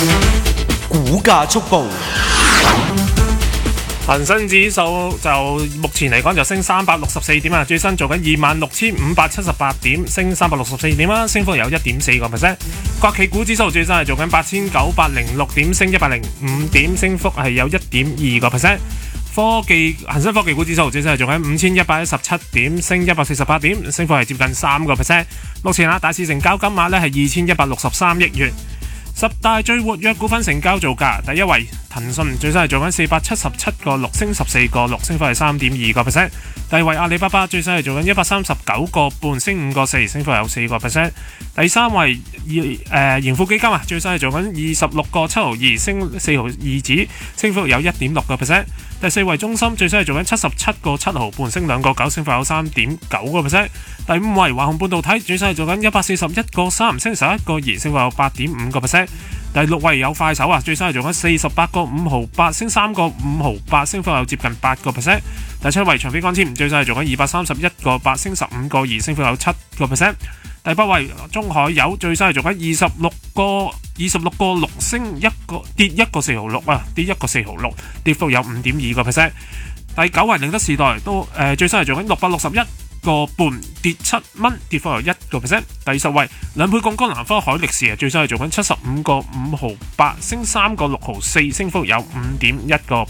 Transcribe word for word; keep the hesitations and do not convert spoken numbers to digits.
股價速報。 恒生指數就目前嚟講就升三百六十四點啊，最新做緊二萬六千五百七十八點，升三百六十四點啦，升幅有一點四個 percent。國企股指數最新係做緊八千九百零六點，升一百零五點，升幅係有一點二個 percent。科技恒生科技股指數最新係做緊五千一百一十七點，升一百四十八點，升幅係接近三個 percent。目前啊，大市成交金額呢係二千一百六十三億元。十大最活躍股份成交造價，第一位騰訊最新係做緊四百七十七個六，升十四個六，升幅係三點二個 percent。第二位阿里巴巴最新係做緊一百三十九個半，升五個四，升幅有四個 percent。第三位誒盈富基金啊，最新係做緊二十六個七毫二，升四毫二子，升幅有一點六個 percent。第四位中芯最新係做緊七十七個七毫半，升兩個九，升幅有三點九個 percent。第五位華虹半導體最新係做緊一百四十一個三，升十一個二，升幅有八點五個 percent。第六位有快手啊，最新係做緊四十八個五毫八，升三個五毫八，升幅有接近八個 percent。第七位長飛光纖最新係做緊二百三十一個八，升十五個二，升幅有七個 percent。第八位中海油最新係做緊二十六個二十六個六，升一個跌一個四毫六啊，跌一個四毫六，跌幅有五點二個 percent。第九位寧德時代都誒、呃、最新係做緊六百六十一個半，跌七蚊，跌幅有一個 percent。第十位兩倍槓桿南方海力士啊，最新係做緊七十五個五毫八，升三個六毫四，升幅有五點一個 percent。